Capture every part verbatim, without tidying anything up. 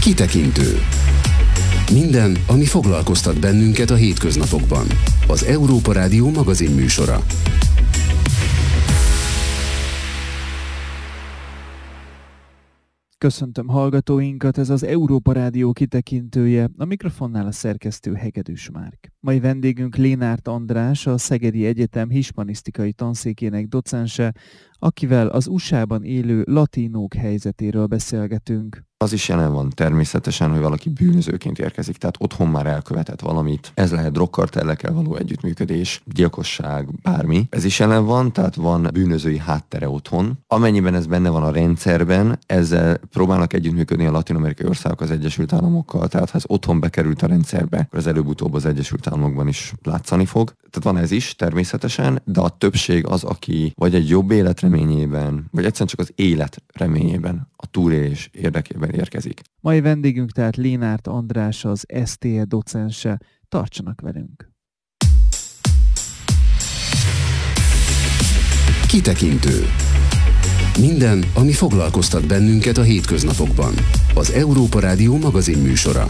Kitekintő. Minden, ami foglalkoztat bennünket a hétköznapokban. Az Európa Rádió magazinműsora. Köszöntöm hallgatóinkat, ez az Európa Rádió kitekintője, a mikrofonnál a szerkesztő Hegedűs Márk. Mai vendégünk Lénárt András, a Szegedi Egyetem hispanisztikai tanszékének docense, akivel az u es á-ban élő latinók helyzetéről beszélgetünk. Az is jelen van természetesen, hogy valaki bűnözőként érkezik, tehát otthon már elkövetett valamit. Ez lehet drogkartellekkel való együttműködés, gyilkosság, bármi. Ez is jelen van, tehát van bűnözői háttere otthon. Amennyiben ez benne van a rendszerben, ezzel próbálnak együttműködni a latin-amerikai országok az Egyesült Államokkal, tehát ha ez otthon bekerült a rendszerbe, akkor az előbb-utóbb az Egyesült Államokban is látszani fog. Tehát van ez is természetesen, de a többség az, aki vagy egy jobb élet reményében, vagy egyszerűen csak az élet reményében, a túlélés érdekében érkezik. Mai vendégünk tehát Lénárt András, az es té e docense. Tartsanak velünk! Kitekintő. Minden, ami foglalkoztat bennünket a hétköznapokban. Az Európa Rádió magazinműsora.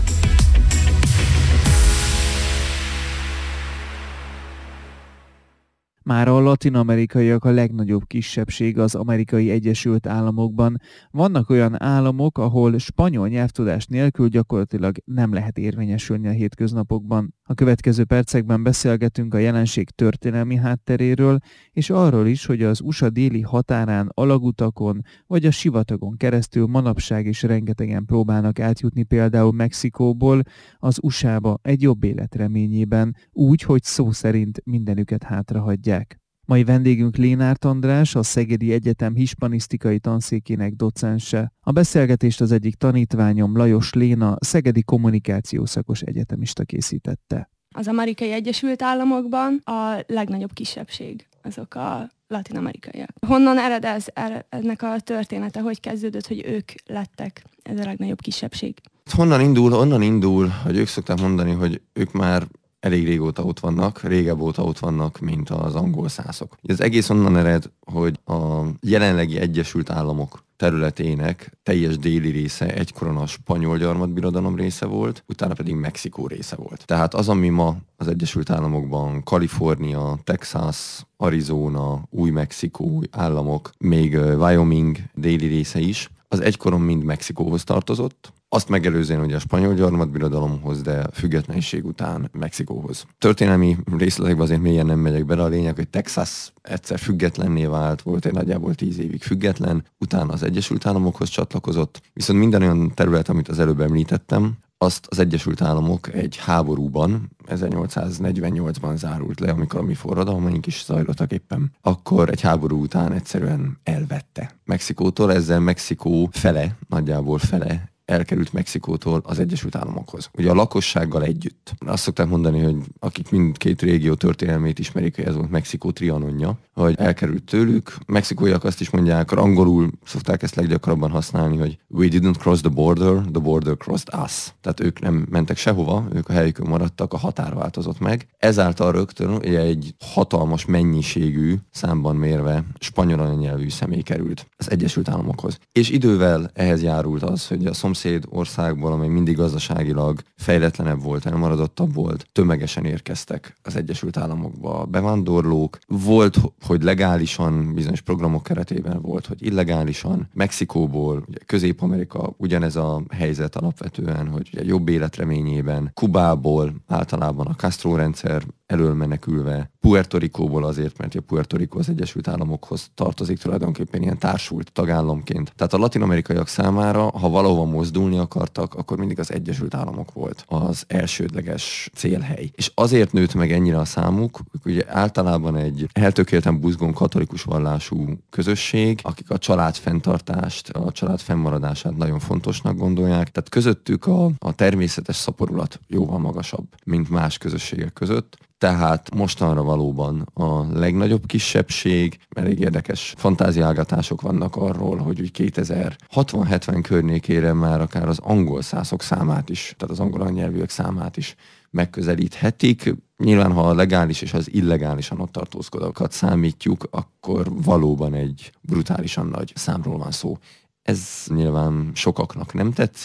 Már a latin-amerikaiak a legnagyobb kisebbség az Amerikai Egyesült Államokban. Vannak olyan államok, ahol spanyol nyelvtudás nélkül gyakorlatilag nem lehet érvényesülni a hétköznapokban. A következő percekben beszélgetünk a jelenség történelmi hátteréről, és arról is, hogy az u es á déli határán, alagutakon vagy a sivatagon keresztül manapság is rengetegen próbálnak átjutni például Mexikóból az u es á-ba egy jobb élet reményében, úgy, hogy szó szerint mindenüket hátrahagyják. Mai vendégünk Lénárt András, a Szegedi Egyetem hispanisztikai tanszékének docense. A beszélgetést az egyik tanítványom, Lajos Léna, szegedi kommunikációszakos egyetemista készítette. Az Amerikai Egyesült Államokban a legnagyobb kisebbség azok a latin-amerikaiak. Honnan ered ez, ennek a története, hogy kezdődött, hogy ők lettek ez a legnagyobb kisebbség? Honnan indul? Onnan indul, hogy ők szokták mondani, hogy ők már elég régóta ott vannak, régebb óta ott vannak, mint az angol szászok. Az egész onnan ered, hogy a jelenlegi Egyesült Államok területének teljes déli része egykoron a spanyol gyarmatbirodalom része volt, utána pedig Mexikó része volt. Tehát az, ami ma az Egyesült Államokban Kalifornia, Texas, Arizona, Új-Mexikó államok, még Wyoming déli része is, az egykoron mind Mexikóhoz tartozott, azt megelőzően ugye a spanyol gyarmatbirodalomhoz, de függetlenség után Mexikóhoz. Történelmi részletekben azért mélyen nem megyek bele, a lényeg, hogy Texas egyszer függetlenné vált, volt egy nagyjából tíz évig független, utána az Egyesült Államokhoz csatlakozott, viszont minden olyan terület, amit az előbb említettem, azt az Egyesült Államok egy háborúban, ezernyolcszáznegyvennyolcban zárult le, amikor a mi forradalmaink is zajlottak éppen, akkor egy háború után egyszerűen elvette Mexikótól, ezzel Mexikó fele, nagyjából fele elkerült Mexikótól az Egyesült Államokhoz. Ugye a lakossággal együtt. Azt szokták mondani, hogy akik mindkét régió történelmét ismerik, hogy ez volt Mexikó trianonja, hogy elkerült tőlük. Mexikóiak azt is mondják, angolul szokták ezt leggyakrabban használni, hogy we didn't cross the border, the border crossed us. Tehát ők nem mentek sehova, ők a helyükön maradtak, a határ változott meg. Ezáltal rögtön ugye egy hatalmas mennyiségű, számban mérve spanyol anyanyelvű személy került az Egyesült Államokhoz. És idővel ehhez járult az, hogy a szomszéd országból, amely mindig gazdaságilag fejletlenebb volt, elmaradottabb volt, tömegesen érkeztek az Egyesült Államokba bevándorlók. Volt, hogy legálisan, bizonyos programok keretében volt, hogy illegálisan. Mexikóból, ugye Közép-Amerika ugyanez a helyzet alapvetően, hogy ugye jobb életreményében, Kubából általában a Castro rendszer elől menekülve, Puerto Ricóból azért, mert a Puerto Rico az Egyesült Államokhoz tartozik tulajdonképpen ilyen társult tagállamként. Tehát a latin-amerikaiak számára, ha valahova mozdulni akartak, akkor mindig az Egyesült Államok volt az elsődleges célhely. És azért nőtt meg ennyire a számuk, ugye általában egy eltökélten buzgón katolikus vallású közösség, akik a családfenntartást, a család fennmaradását nagyon fontosnak gondolják. Tehát közöttük a, a természetes szaporulat jóval magasabb, mint más közösségek között. Tehát mostanra valóban a legnagyobb kisebbség, elég érdekes fantáziálgatások vannak arról, hogy úgy kétezer-hatvan-hetven környékére már akár az angol szászok számát is, tehát az angol anyanyelvűek számát is megközelíthetik. Nyilván, ha a legális és az illegálisan ott tartózkodókat számítjuk, akkor valóban egy brutálisan nagy számról van szó. Ez nyilván sokaknak nem tetszik,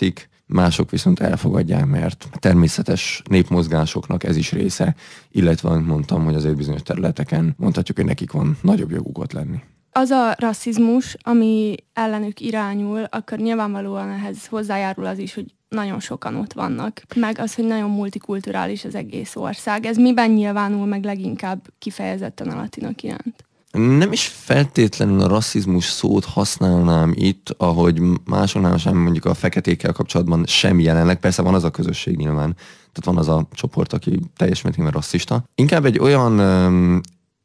mások viszont elfogadják, mert természetes népmozgásoknak ez is része, illetve amit mondtam, hogy azért bizonyos területeken mondhatjuk, hogy nekik van nagyobb joguk ott lenni. Az a rasszizmus, ami ellenük irányul, akkor nyilvánvalóan ehhez hozzájárul az is, hogy nagyon sokan ott vannak, meg az, hogy nagyon multikulturális az egész ország. Ez miben nyilvánul meg leginkább kifejezetten a latinok iránt? Nem is feltétlenül a rasszizmus szót használnám itt, ahogy másoknál sem mondjuk a feketékkel kapcsolatban sem jelenleg. Persze van az a közösség nyilván, tehát van az a csoport, aki teljes mértékben rasszista. Inkább egy olyan um,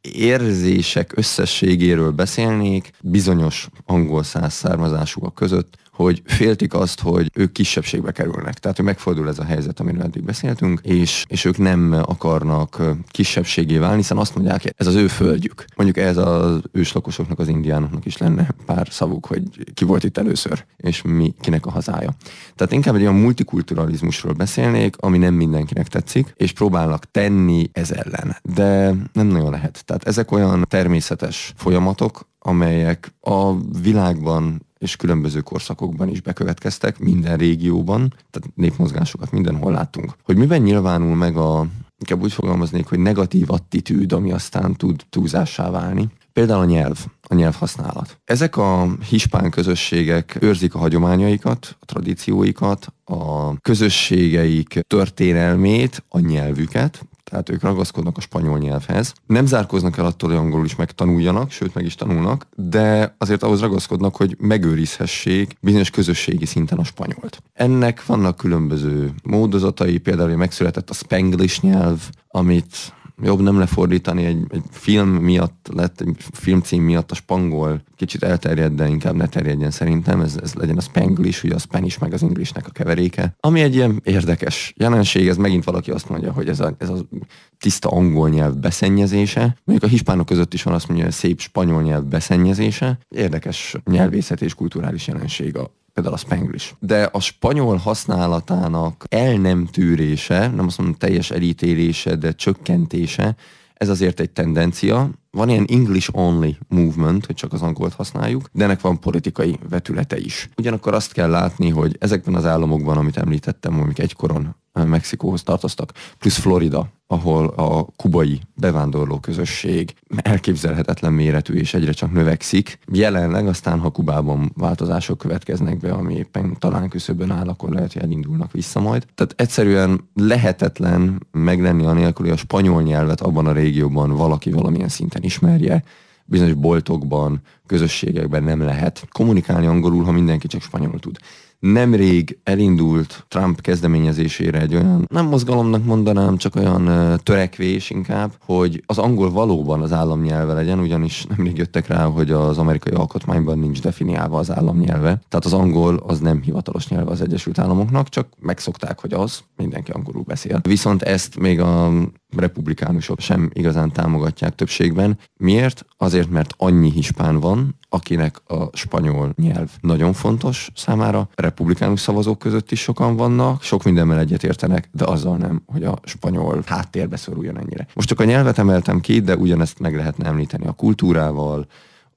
érzések összességéről beszélnék bizonyos angol száz származásúak között, hogy féltik azt, hogy ők kisebbségbe kerülnek. Tehát, hogy megfordul ez a helyzet, amiről eddig beszéltünk, és, és ők nem akarnak kisebbségé válni, hiszen azt mondják, hogy ez az ő földjük. Mondjuk ez az őslakosoknak, az indiánoknak is lenne pár szavuk, hogy ki volt itt először, és mi, kinek a hazája. Tehát inkább egy olyan multikulturalizmusról beszélnék, ami nem mindenkinek tetszik, és próbálnak tenni ez ellen. De nem nagyon lehet. Tehát ezek olyan természetes folyamatok, amelyek a világban és különböző korszakokban is bekövetkeztek, minden régióban, tehát népmozgásokat mindenhol láttunk. Hogy miben nyilvánul meg a, inkább úgy fogalmaznék, hogy negatív attitűd, ami aztán tud túlzássá válni. Például a nyelv, a nyelvhasználat. Ezek a hispán közösségek őrzik a hagyományaikat, a tradícióikat, a közösségeik történelmét, a nyelvüket, tehát ők ragaszkodnak a spanyol nyelvhez. Nem zárkoznak el attól, hogy angolul is megtanuljanak, sőt meg is tanulnak, de azért ahhoz ragaszkodnak, hogy megőrizhessék bizonyos közösségi szinten a spanyolt. Ennek vannak különböző módozatai, például hogy megszületett a Spanglish nyelv, amit jobb nem lefordítani, egy, egy film miatt lett, egy filmcím miatt a spangol kicsit elterjed, de inkább ne terjedjen szerintem, ez, ez legyen a Spanglish, ugye a Spanish meg az Englishnek a keveréke. Ami egy ilyen érdekes jelenség, ez megint valaki azt mondja, hogy ez a, ez a tiszta angol nyelv beszennyezése. Mondjuk a hispánok között is van azt mondja, hogy szép spanyol nyelv beszennyezése. Érdekes nyelvészet és kulturális jelenség a például a Spanglish. De a spanyol használatának el nem tűrése, nem azt mondom teljes elítélése, de csökkentése, ez azért egy tendencia. Van ilyen English only movement, hogy csak az angolt használjuk, de ennek van politikai vetülete is. Ugyanakkor azt kell látni, hogy ezekben az államokban, amit említettem, amik egykoron Mexikóhoz tartoztak, plusz Florida, ahol a kubai bevándorló közösség elképzelhetetlen méretű és egyre csak növekszik. Jelenleg aztán, ha Kubában változások következnek be, ami éppen talán küszöbön áll, akkor lehet, hogy elindulnak vissza majd. Tehát egyszerűen lehetetlen meglenni anélkül, hogy a spanyol nyelvet abban a régióban valaki valamilyen szinten ismerje. Bizonyos boltokban, közösségekben nem lehet kommunikálni angolul, ha mindenki csak spanyolul tud. Nemrég elindult Trump kezdeményezésére egy olyan, nem mozgalomnak mondanám, csak olyan uh, törekvés inkább, hogy az angol valóban az államnyelve legyen, ugyanis nemrég jöttek rá, hogy az amerikai alkotmányban nincs definiálva az államnyelve. Tehát az angol az nem hivatalos nyelve az Egyesült Államoknak, csak megszokták, hogy az, mindenki angolul beszél. Viszont ezt még a republikánusok sem igazán támogatják többségben. Miért? Azért, mert annyi hispán van, akinek a spanyol nyelv nagyon fontos számára. Republikánus szavazók között is sokan vannak, sok mindenben egyetértenek, de azzal nem, hogy a spanyol háttérbe szoruljon ennyire. Most csak a nyelvet emeltem ki, de ugyanezt meg lehetne említeni a kultúrával,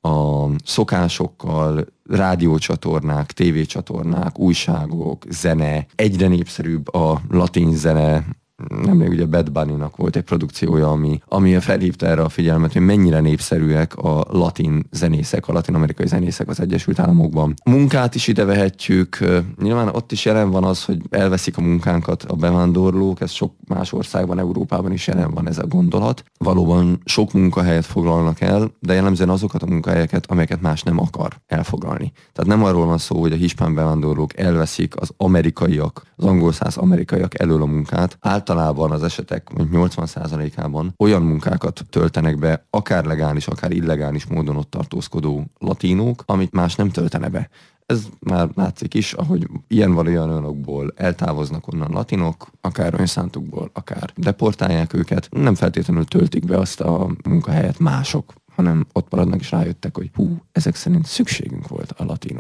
a szokásokkal, rádiócsatornák, tévécsatornák, újságok, zene. Egyre népszerűbb a latin zene. Nemrég ugye Bad Bunny-nak volt egy produkciója, ami, ami felhívta erre a figyelmet, hogy mennyire népszerűek a latin zenészek, a latin-amerikai zenészek az Egyesült Államokban. A munkát is ide vehetjük, nyilván ott is jelen van az, hogy elveszik a munkánkat a bevándorlók, ez sok más országban, Európában is jelen van ez a gondolat. Valóban sok munkahelyet foglalnak el, de jellemzően azokat a munkahelyeket, amelyeket más nem akar elfoglalni. Tehát nem arról van szó, hogy a hispán bevándorlók elveszik az amerikaiak, az angol száz amerikaiak elől a munkát. Általában az esetek nyolcvan százalékában olyan munkákat töltenek be, akár legális, akár illegális módon ott tartózkodó latinók, amit más nem töltene be. Ez már látszik is, ahogy ilyen vagy olyan olyanokból eltávoznak onnan latinok, akár önszántukból, akár deportálják őket, nem feltétlenül töltik be azt a munkahelyet mások, hanem ott maradnak és rájöttek, hogy hú, ezek szerint szükségünk volt a latinokra.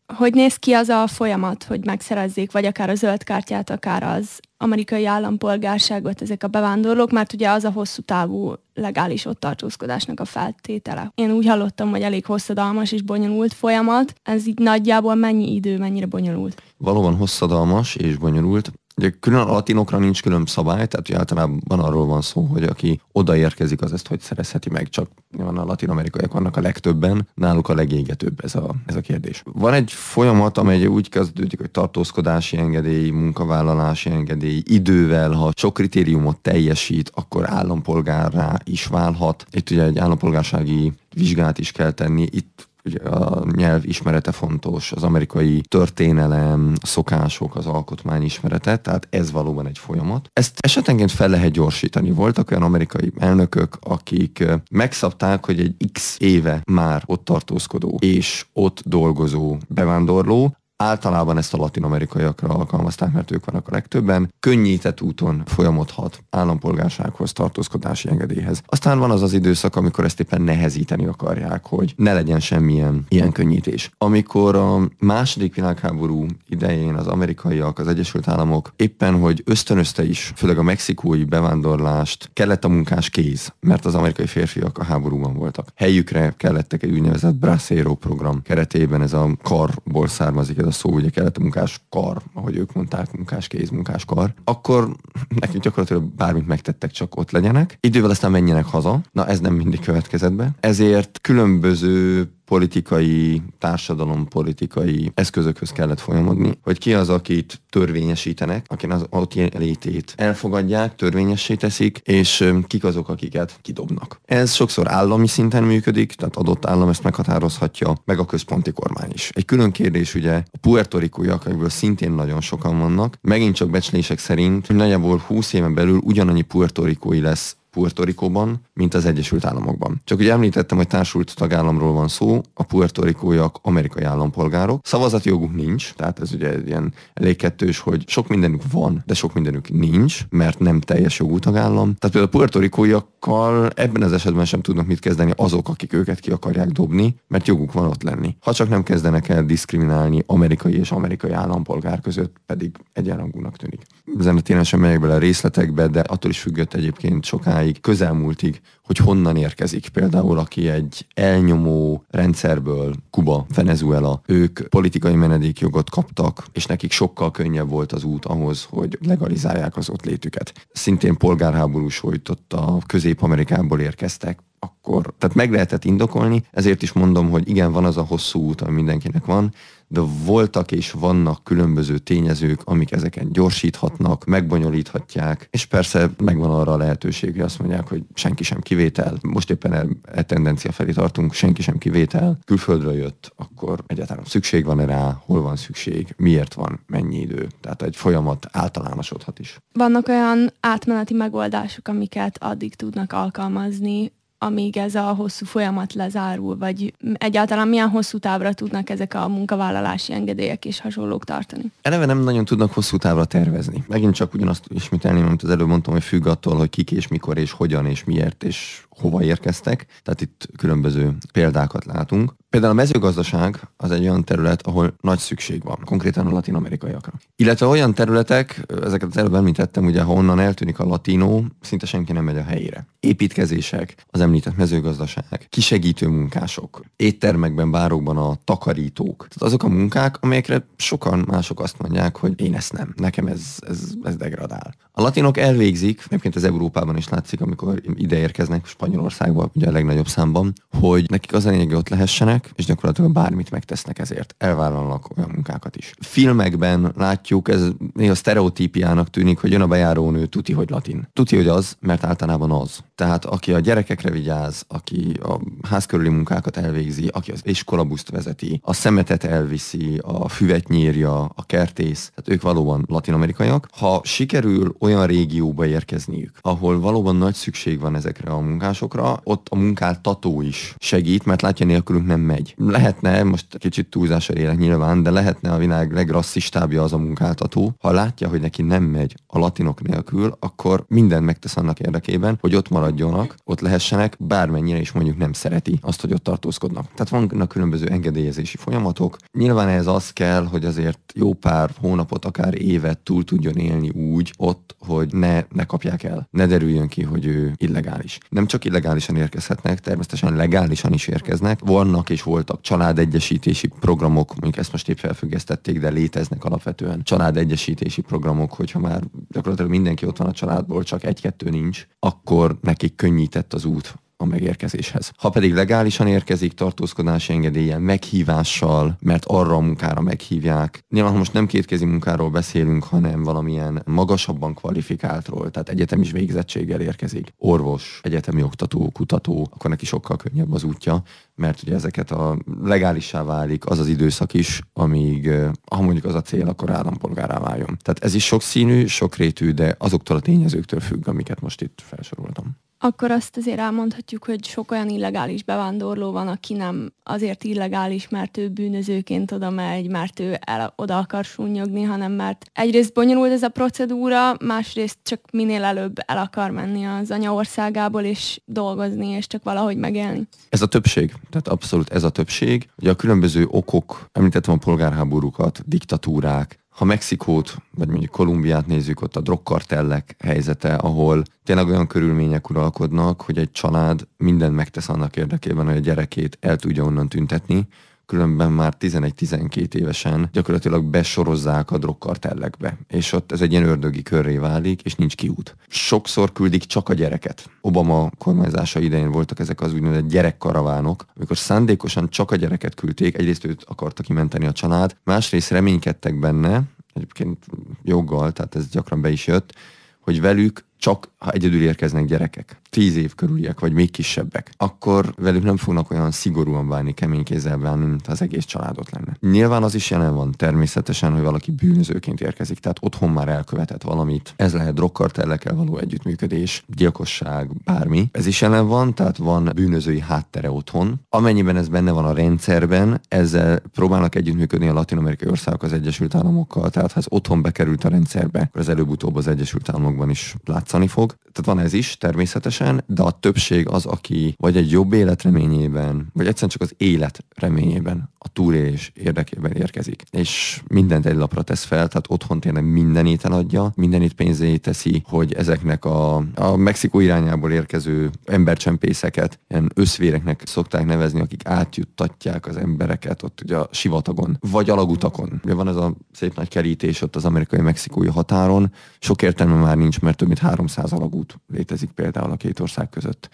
Hogy néz ki az a folyamat, hogy megszerezzék, vagy akár a zöld kártyát, akár az amerikai állampolgárságot ezek a bevándorlók, mert ugye az a hosszú távú legális ott tartózkodásnak a feltétele. Én úgy hallottam, hogy elég hosszadalmas és bonyolult folyamat. Ez így nagyjából mennyi idő, mennyire bonyolult? Valóban hosszadalmas és bonyolult. Ugye külön a latinokra nincs külön szabály, tehát ugye általában arról van szó, hogy aki odaérkezik, az ezt hogy szerezheti meg, csak van a latin-amerikaiak vannak a legtöbben, náluk a legégetőbb ez a, ez a kérdés. Van egy folyamat, amely úgy kezdődik, hogy tartózkodási engedély, munkavállalási engedély, idővel, ha sok kritériumot teljesít, akkor állampolgárrá is válhat. Itt ugye egy állampolgársági vizsgát is kell tenni, itt ugye a nyelv ismerete fontos, az amerikai történelem, a szokások, az alkotmány ismerete, tehát ez valóban egy folyamat. Ezt esetenként fel lehet gyorsítani. Voltak olyan amerikai elnökök, akik megszabták, hogy egy X éve már ott tartózkodó és ott dolgozó bevándorló, általában ezt a latin-amerikaiakra alkalmazták, mert ők vannak a legtöbben, könnyített úton folyamodhat állampolgársághoz, tartózkodási engedélyhez. Aztán van az az időszak, amikor ezt éppen nehezíteni akarják, hogy ne legyen semmilyen ilyen könnyítés. Amikor a második világháború idején az amerikaiak, az Egyesült Államok éppen, hogy ösztönözte is, főleg a mexikói bevándorlást, kellett a munkás kéz, mert az amerikai férfiak a háborúban voltak. Helyükre kellettek egy úgynevezett bracero program keretében, ez a karból származik, ez a szó, ugye kellett a munkás kar, ahogy ők mondták, munkás kéz, munkás kar, akkor nekünk gyakorlatilag bármit megtettek, csak ott legyenek. Idővel aztán menjenek haza. Na, ez nem mindig következett be. Ezért különböző politikai, társadalompolitikai eszközökhöz kellett folyamodni, hogy ki az, akit törvényesítenek, akin az ott létét elfogadják, törvényessé teszik, és kik azok, akiket kidobnak. Ez sokszor állami szinten működik, tehát adott állam ezt meghatározhatja, meg a központi kormány is. Egy külön kérdés ugye a puertorikóiak, akikből szintén nagyon sokan vannak, megint csak becslések szerint, hogy nagyjából húsz éven belül ugyanannyi puertorikói lesz Puerto Ricóban, mint az Egyesült Államokban. Csak ugye említettem, hogy társult tagállamról van szó, a puertorikóiak amerikai állampolgárok. Szavazati joguk nincs, tehát ez ugye ilyen elég kettős, hogy sok mindenük van, de sok mindenük nincs, mert nem teljes jogú tagállam. Tehát például a puertorikóiakkal ebben az esetben sem tudnak mit kezdeni azok, akik őket ki akarják dobni, mert joguk van ott lenni. Ha csak nem kezdenek el diszkriminálni amerikai és amerikai állampolgár között, pedig egyenrangúnak tűnik. Ezen a téren sem megyek bele a részletekbe, de attól is függött egyébként sokáig, közelmúltig, hogy honnan érkezik. Például, aki egy elnyomó rendszerből, Kuba, Venezuela, ők politikai menedékjogot kaptak, és nekik sokkal könnyebb volt az út ahhoz, hogy legalizálják az ott létüket. Szintén polgárháború sújtott, a Közép-Amerikából érkeztek, akkor, tehát meg lehetett indokolni, ezért is mondom, hogy igen, van az a hosszú út, ami mindenkinek van, de voltak és vannak különböző tényezők, amik ezeken gyorsíthatnak, megbonyolíthatják, és persze megvan arra a lehetőség, hogy azt mondják, hogy senki sem kivétel. Most éppen e, e tendencia felé tartunk, senki sem kivétel. Külföldről jött, akkor egyáltalán szükség van-e rá, hol van szükség, miért van, mennyi idő. Tehát egy folyamat általánosodhat is. Vannak olyan átmeneti megoldások, amiket addig tudnak alkalmazni, amíg ez a hosszú folyamat lezárul, vagy egyáltalán milyen hosszú távra tudnak ezek a munkavállalási engedélyek és hasonlók tartani? Eleve nem nagyon tudnak hosszú távra tervezni. Megint csak ugyanazt ismételném, amit az előbb mondtam, hogy függ attól, hogy kik és mikor és hogyan és miért és hova érkeztek. Tehát itt különböző példákat látunk. Például a mezőgazdaság az egy olyan terület, ahol nagy szükség van, konkrétan a latin-amerikaiakra. Illetve olyan területek, ezeket az előbb említettem, ugye ha onnan eltűnik a latinó, szinte senki nem megy a helyére. Építkezések, az említett mezőgazdaság, kisegítő munkások, éttermekben, bárokban a takarítók. Tehát azok a munkák, amelyekre sokan mások azt mondják, hogy én ezt nem, nekem ez, ez, ez degradál. A latinok elvégzik, egyébként az Európában is látszik, amikor ide érkeznek Spanyolországba, ugye a legnagyobb számban, hogy nekik az a lényeg, hogy ott lehessenek, és gyakorlatilag bármit megtesznek ezért. Elvállalnak olyan munkákat is. Filmekben látjuk, ez néha sztereotípiának tűnik, hogy jön a bejárónő, tuti, hogy latin. Tuti, hogy az, mert általában az. Tehát aki a gyerekekre vigyáz, aki a ház körüli munkákat elvégzi, aki az iskolabuszt vezeti, a szemetet elviszi, a füvet nyírja, a kertész, tehát ők valóban latin-amerikaiak. Ha sikerül olyan régióba érkezniük, ahol valóban nagy szükség van ezekre a munkásokra, ott a munkáltató is segít, mert látja, nélkülünk nem megy. Lehetne, most kicsit túlzásra élek nyilván, de lehetne a világ legrasszistábbja az a munkáltató, ha látja, hogy neki nem megy a latinok nélkül, akkor mindent megtesz annak érdekében, hogy ott maradjanak, ott lehessenek, bármennyire is mondjuk nem szereti azt, hogy ott tartózkodnak. Tehát vannak különböző engedélyezési folyamatok. Nyilván ehhez az kell, hogy azért jó pár hónapot, akár évet túl tudjon élni úgy ott, hogy ne, ne kapják el. Ne derüljön ki, hogy ő illegális. Nem csak illegálisan érkezhetnek, természetesen legálisan is érkeznek. Vannak és voltak családegyesítési programok, mondjuk ezt most épp felfüggesztették, de léteznek alapvetően családegyesítési programok, hogyha már gyakorlatilag mindenki ott van a családból, csak egy-kettő nincs, akkor nekik könnyített az út a megérkezéshez. Ha pedig legálisan érkezik tartózkodási engedéllyel, meghívással, mert arra a munkára meghívják. Nyilván, ha most nem kétkezi munkáról beszélünk, hanem valamilyen magasabban kvalifikáltról, tehát egyetemis végzettséggel érkezik. Orvos, egyetemi oktató, kutató, akkor neki sokkal könnyebb az útja, mert ugye ezeket a legálissá válik az az időszak is, amíg, ha mondjuk az a cél, akkor állampolgárá váljon. Tehát ez is sokszínű, sokrétű, de azoktól a tényezőktől függ, amiket most itt felsoroltam. Akkor azt azért elmondhatjuk, hogy sok olyan illegális bevándorló van, aki nem azért illegális, mert ő bűnözőként oda megy, mert ő el, oda akar sunnyogni, hanem mert egyrészt bonyolult ez a procedúra, másrészt csak minél előbb el akar menni az anyaországából és dolgozni, és csak valahogy megélni. Ez a többség, tehát abszolút ez a többség. Ugye a különböző okok, említettem a polgárháborúkat, diktatúrák, ha Mexikót, vagy mondjuk Kolumbiát nézzük, ott a drogkartellek helyzete, ahol tényleg olyan körülmények uralkodnak, hogy egy család mindent megtesz annak érdekében, hogy a gyerekét el tudja onnan tüntetni, különben már tizenegy-tizenkét évesen gyakorlatilag besorozzák a drogkartellekbe, és ott ez egy ilyen ördögi körré válik, és nincs kiút. Sokszor küldik csak a gyereket. Obama kormányzása idején voltak ezek az úgynevezett gyerekkaravánok, amikor szándékosan csak a gyereket küldték, egyrészt őt akarta kimenteni a család, másrészt reménykedtek benne, egyébként joggal, tehát ez gyakran be is jött, hogy velük csak ha egyedül érkeznek gyerekek, tíz év körüliek, vagy még kisebbek, akkor velük nem fognak olyan szigorúan bánni, kemény kézzel bánni, mint az egész családot lenne. Nyilván az is jelen van természetesen, hogy valaki bűnözőként érkezik, tehát otthon már elkövetett valamit. Ez lehet drogkartellekkel való együttműködés, gyilkosság, bármi. Ez is jelen van, tehát van bűnözői háttere otthon. Amennyiben ez benne van a rendszerben, ezzel próbálnak együttműködni a latin-amerikai országok az Egyesült Államokkal, tehát ha ez otthon bekerült a rendszerbe, akkor az előbb-utóbb az Egyesült Államokban is látszani fog. Tehát van ez is természetesen, de a többség az, aki vagy egy jobb élet reményében, vagy egyszerűen csak az élet reményében, a túlélés érdekében érkezik. És mindent egy lapra tesz fel, tehát otthon tényleg mindenét eladja, mindenét pénzéé teszi, hogy ezeknek a, a Mexikó irányából érkező embercsempészeket ilyen összvéreknek szokták nevezni, akik átjuttatják az embereket ott ugye a sivatagon, vagy alagutakon. Ugye van ez a szép nagy kerítés ott az amerikai-mexikói határon, sok értelme már nincs, mert több mint háromszáz alagút létezik például a két ország között.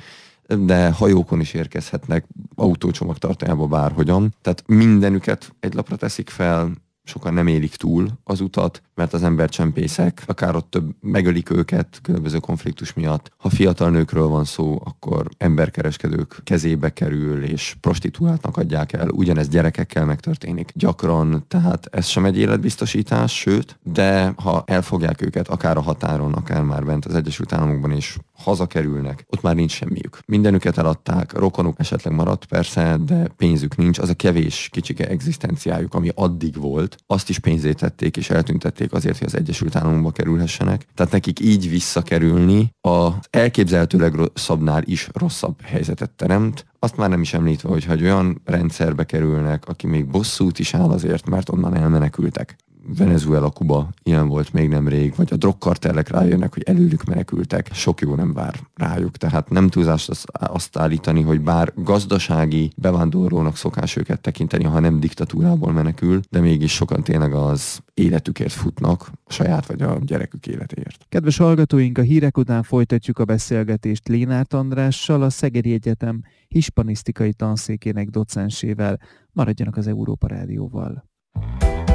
De hajókon is érkezhetnek, autócsomagtartójába bárhogyan. Tehát mindenüket egy lapra teszik fel, sokan nem élik túl az utat, mert az embercsempészek, akár ott több megölik őket különböző konfliktus miatt. Ha fiatal nőkről van szó, akkor emberkereskedők kezébe kerül, és prostituáltnak adják el. Ugyanez gyerekekkel megtörténik gyakran, tehát ez sem egy életbiztosítás, sőt, de ha elfogják őket akár a határon, akár már bent az Egyesült Államokban is hazakerülnek, ott már nincs semmiük. Mindenüket eladták, rokonuk esetleg maradt persze, de pénzük nincs, az a kevés kicsike egzisztenciájuk, ami addig volt, azt is pénzét tették és eltüntették azért, hogy az Egyesült Államokba kerülhessenek. Tehát nekik így visszakerülni az elképzelhetőleg rosszabbnál is rosszabb helyzetet teremt. Azt már nem is említve, hogy ha egy olyan rendszerbe kerülnek, aki még bosszút is áll azért, mert onnan elmenekültek. Venezuela, Kuba, ilyen volt még nemrég, vagy a drogkartellek rájönnek, hogy előlük menekültek, sok jó nem vár rájuk. Tehát nem túlzás azt állítani, hogy bár gazdasági bevándorlónak szokás őket tekinteni, ha nem diktatúrából menekül, de mégis sokan tényleg az életükért futnak, a saját vagy a gyerekük életéért. Kedves hallgatóink, a hírek után folytatjuk a beszélgetést Lénárt Andrással, a Szegedi Egyetem hispanisztikai tanszékének docensével. Maradjanak az Európa Rádióval.